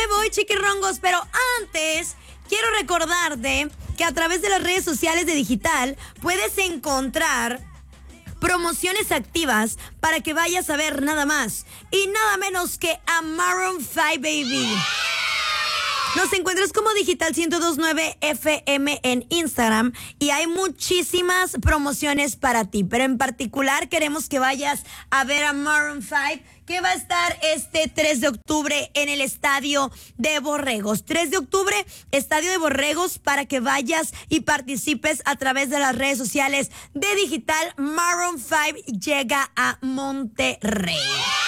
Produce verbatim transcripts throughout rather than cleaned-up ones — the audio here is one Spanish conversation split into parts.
me voy, chiquirrongos, pero antes quiero recordarte que a través de las redes sociales de Digital puedes encontrar promociones activas para que vayas a ver nada más y nada menos que a Maroon five, baby. Nos encuentras como Digital ciento dos punto nueve F M en Instagram y hay muchísimas promociones para ti, pero en particular queremos que vayas a ver a Maroon five, que va a estar este tres de octubre en el Estadio de Borregos. tres de octubre, Estadio de Borregos, para que vayas y participes a través de las redes sociales de Digital. Maroon five llega a Monterrey.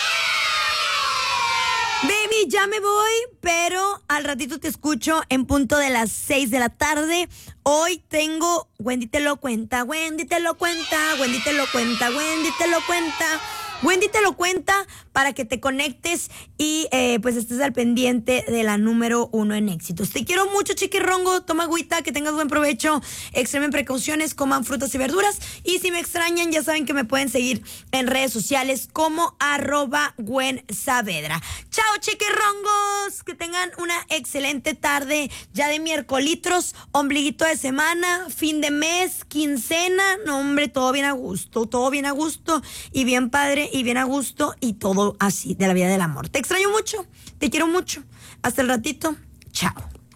Baby, ya me voy, pero al ratito te escucho en punto de las seis de la tarde. Hoy tengo Wendy te lo cuenta, Wendy te lo cuenta, Wendy te lo cuenta, Wendy te lo cuenta. Wendy te lo cuenta para que te conectes y eh, pues estés al pendiente de la número uno en éxitos. Te quiero mucho, chiquirrongo. Toma agüita, que tengas buen provecho. Extremen precauciones, coman frutas y verduras. Y si me extrañan, ya saben que me pueden seguir en redes sociales como arroba Gwen Saavedra. Chao, chiquirrongos. Que tengan una excelente tarde ya de miércolitros, ombliguito de semana, fin de mes, quincena. No, hombre, todo bien a gusto, todo bien a gusto y bien padre y bien a gusto y todo así de la vida del amor. Te extraño mucho, te quiero mucho. Hasta el ratito. Chao.